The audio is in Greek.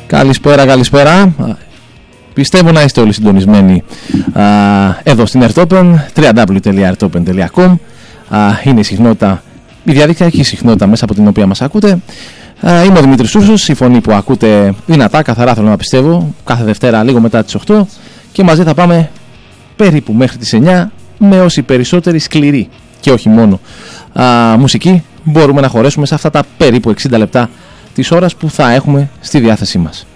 Καλησπέρα. Πιστεύω να είστε όλοι συντονισμένοι εδώ στην Airtopen, www.airtopen.com. Είναι η διαδικτυακή συχνότητα μέσα από την οποία μας ακούτε. Είμαι ο Δημήτρης Σούσος, η φωνή που ακούτε δυνατά, καθαρά θέλω να πιστεύω, κάθε Δευτέρα λίγο μετά τις 8 και μαζί θα πάμε περίπου μέχρι τις 9 με όση περισσότερη σκληρή και όχι μόνο μουσική μπορούμε να χωρέσουμε σε αυτά τα περίπου 60 λεπτά της ώρας που θα έχουμε στη διάθεσή μας.